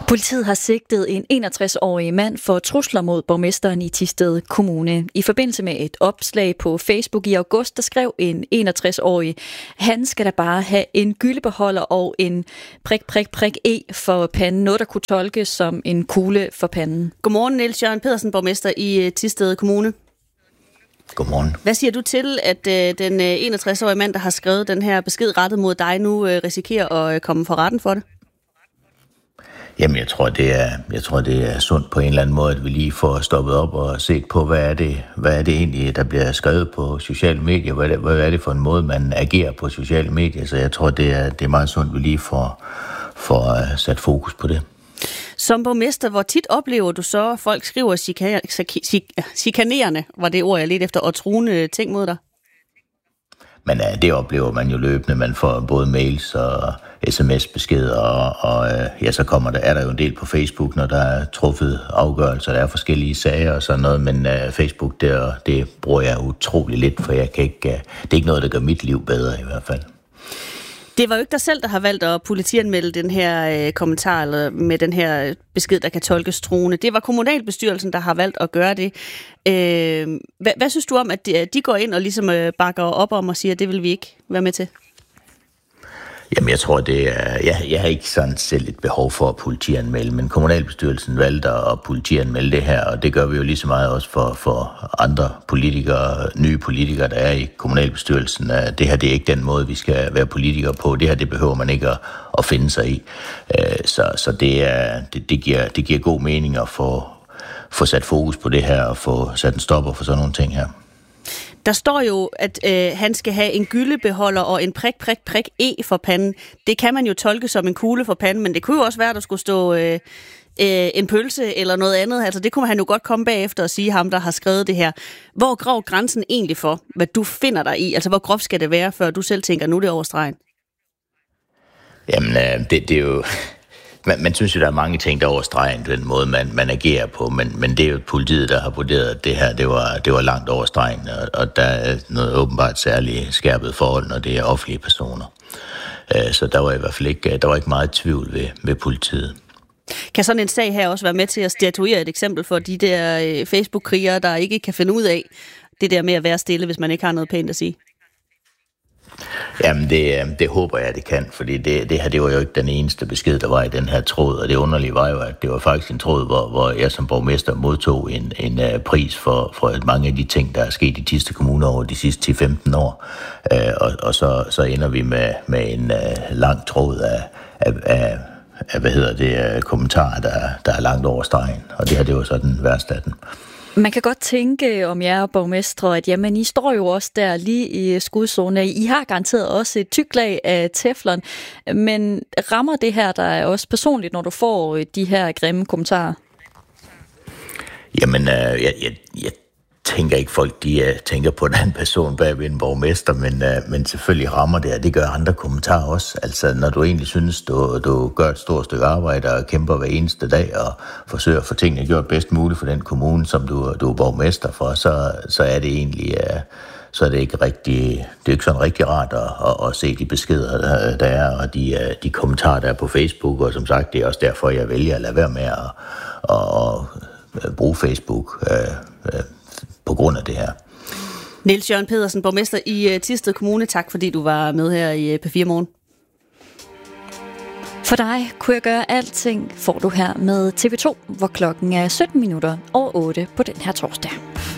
Politiet har sigtet en 61-årig mand for trusler mod borgmesteren i Thisted Kommune. I forbindelse med et opslag på Facebook i august, der skrev en 61-årig, han skal da bare have en gyldebeholder og en .. for panden. Noget, der kunne tolkes som en kugle for panden. Godmorgen, Niels Jørgen Pedersen, borgmester i Thisted Kommune. Godmorgen. Hvad siger du til, at den 61-årige mand, der har skrevet den her besked rettet mod dig, nu risikerer at komme for retten for det? Jamen, jeg tror, det er sundt på en eller anden måde, at vi lige får stoppet op og set på, hvad er det egentlig, der bliver skrevet på sociale medier? Hvad er det for en måde, man agerer på sociale medier? Så jeg tror, det er meget sundt, at vi lige får sat fokus på det. Som borgmester, hvor tit oplever du så, at folk skriver chikanerende, var det ord, jeg ledte efter, og truende ting mod dig? Men det oplever man jo løbende. Man får både mails og sms-beskeder, og så er der jo en del på Facebook, når der er truffet afgørelser, der er forskellige sager og sådan noget, men Facebook, det bruger jeg utrolig lidt, for det er ikke noget, der gør mit liv bedre i hvert fald. Det var jo ikke dig selv, der har valgt at politianmelde den her kommentar, eller med den her besked, der kan tolkes truende. Det var kommunalbestyrelsen, der har valgt at gøre det. Hvad synes du om, at de går ind og ligesom bakker op om og siger, at det vil vi ikke være med til? Jamen, jeg tror, jeg har ikke sådan selv et behov for at politianmelde, men kommunalbestyrelsen valgte at politianmelde det her, og det gør vi jo lige så meget også for andre politikere, nye politikere, der er i kommunalbestyrelsen. Det her, det er ikke den måde, vi skal være politikere på. Det her, det behøver man ikke at finde sig i. Så det giver god mening at få sat fokus på det her, og få sat en stopper for sådan nogle ting her. Der står jo, at han skal have en gyldebeholder og en .. for panden. Det kan man jo tolke som en kugle for panden, men det kunne jo også være, at der skulle stå en pølse eller noget andet. Altså, det kunne han jo godt komme bagefter og sige ham, der har skrevet det her. Hvor grov grænsen egentlig for, hvad du finder dig i? Altså, hvor groft skal det være, før du selv tænker, nu er det over stregen? Jamen, det er jo... Man synes jo, der er mange ting, der overstreger den måde, man agerer på, men det er jo politiet, der har vurderet, at det her, det var langt overstregen, og der er noget åbenbart særligt skærpet forhold, når det er offentlige personer. Så der var i hvert fald ikke meget tvivl ved politiet. Kan sådan en sag her også være med til at statuere et eksempel for de der Facebook-krigere, der ikke kan finde ud af det der med at være stille, hvis man ikke har noget pænt at sige? Jamen, det håber jeg, det kan, fordi det her, det var jo ikke den eneste besked, der var i den her tråd, og det underlige var jo, at det var faktisk en tråd, hvor jeg som borgmester modtog en pris for mange af de ting, der er sket i Thisted Kommune over de sidste 10-15 år, og så ender vi med en lang tråd af kommentarer, der er langt over stregen, og det her, det var så den værste af den. Man kan godt tænke om jer borgmestre, at jamen, I står jo også der lige i skudzonen. I har garanteret også et tykt lag af teflon, men rammer det her der også personligt, når du får de her grimme kommentarer? Jamen, jeg tænker ikke folk, de tænker på en anden person bag ved en borgmester, men selvfølgelig rammer det, og det gør andre kommentarer også. Altså, når du egentlig synes, du gør et stort stykke arbejde og kæmper hver eneste dag og forsøger at få tingene gjort bedst muligt for den kommune, som du er borgmester for, så er det egentlig... så er det ikke sådan rigtig rart at se de beskeder, der er, og de kommentarer, der er på Facebook, og som sagt, det er også derfor, jeg vælger at lade være med at bruge Facebook på grund af det her. Niels Jørgen Pedersen, borgmester i Thisted Kommune. Tak fordi du var med her i P4 Morgen. For dig kunne jeg gøre alting, får du her med TV2, hvor klokken er 17 minutter over 8 på den her torsdag.